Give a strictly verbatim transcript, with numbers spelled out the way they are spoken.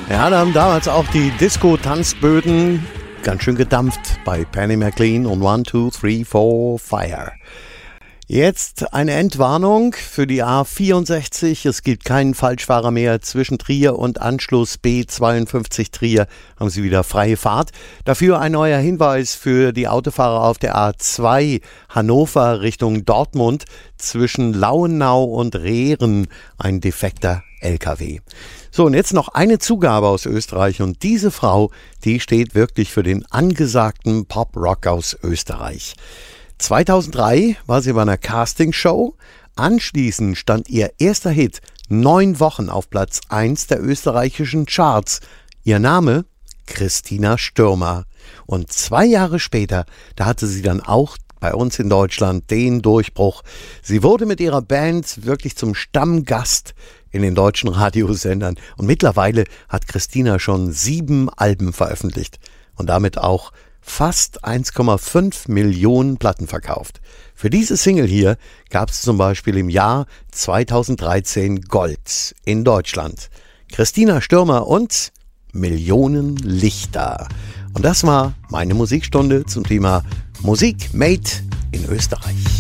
Ja, da haben damals auch die Disco-Tanzböden ganz schön gedampft bei Penny McLean und one, two, three, four, Fire. Jetzt eine Entwarnung für die A vierundsechzig. Es gibt keinen Falschfahrer mehr zwischen Trier und Anschluss B zweiundfünfzig Trier. Haben Sie wieder freie Fahrt. Dafür ein neuer Hinweis für die Autofahrer auf der A zwei Hannover Richtung Dortmund. Zwischen Lauenau und Rehren ein defekter L K W. So, und jetzt noch eine Zugabe aus Österreich. Und diese Frau, die steht wirklich für den angesagten Pop-Rock aus Österreich. zweitausenddrei war sie bei einer Castingshow. Anschließend stand ihr erster Hit neun Wochen auf Platz eins der österreichischen Charts. Ihr Name? Christina Stürmer. Und zwei Jahre später, da hatte sie dann auch bei uns in Deutschland den Durchbruch. Sie wurde mit ihrer Band wirklich zum Stammgast in den deutschen Radiosendern. Und mittlerweile hat Christina schon sieben Alben veröffentlicht. Und damit auch fast eins Komma fünf Millionen Platten verkauft. Für diese Single hier gab es zum Beispiel im Jahr zweitausenddreizehn Gold in Deutschland. Christina Stürmer und Millionen Lichter. Und das war meine Musikstunde zum Thema Musik made in Österreich.